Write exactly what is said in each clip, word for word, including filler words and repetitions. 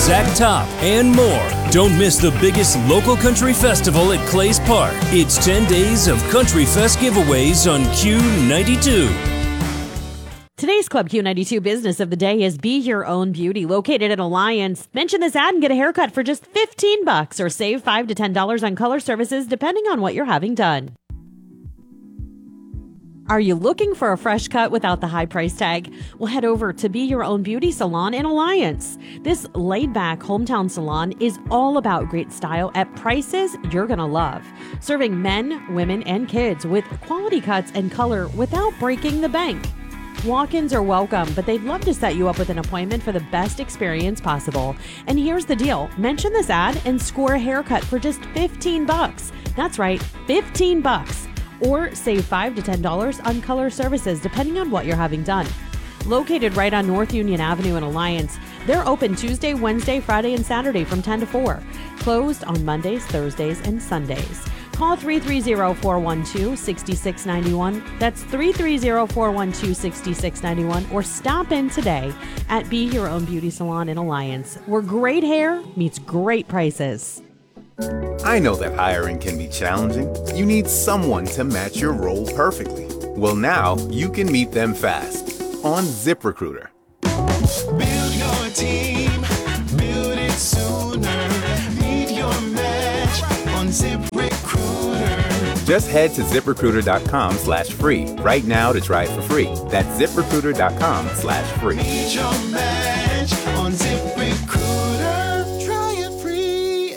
Sack Top, and more. Don't miss the biggest local country festival at Clay's Park. It's ten days of Country Fest giveaways on Q ninety-two. Today's Club Q ninety-two business of the day is Be Your Own Beauty, located in Alliance. Mention this ad and get a haircut for just fifteen bucks or save five to ten dollars on color services depending on what you're having done. Are you looking for a fresh cut without the high price tag? Well, head over to Be Your Own Beauty Salon in Alliance. This laid-back hometown salon is all about great style at prices you're going to love. Serving men, women, and kids with quality cuts and color without breaking the bank. Walk-ins are welcome, but they'd love to set you up with an appointment for the best experience possible. And here's the deal. Mention this ad and score a haircut for just fifteen bucks. That's right, fifteen bucks. Or save five to ten dollars on color services depending on what you're having done. Located right on North Union Avenue in Alliance, they're open Tuesday, Wednesday, Friday, and Saturday from ten to four. Closed on Mondays, Thursdays, and Sundays. Call three three zero, four one two, six six nine one. That's three three zero, four one two, six six nine one. Or stop in today at Be Your Own Beauty Salon in Alliance, where great hair meets great prices. I know that hiring can be challenging. You need someone to match your role perfectly. Well, now you can meet them fast on ZipRecruiter. Build your team, build it sooner. Meet your match on ZipRecruiter. Just head to ZipRecruiter.com slash free right now to try it for free. That's ZipRecruiter.com slash free. Meet your match on ZipRecruiter. Try it free.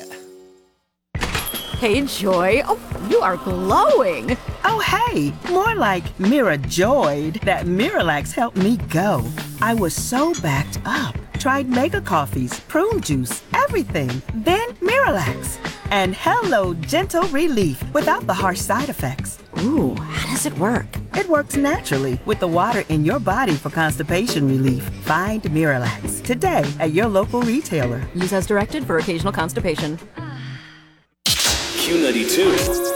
Hey, Joy. Oh, you are glowing. Oh, hey, more like Mira joyed that Miralax helped me go. I was so backed up. Tried mega coffees, prune juice, everything. Then Miralax. And hello, gentle relief without the harsh side effects. Ooh, how does it work? It works naturally with the water in your body for constipation relief. Find Miralax today at your local retailer. Use as directed for occasional constipation. Q ninety-two.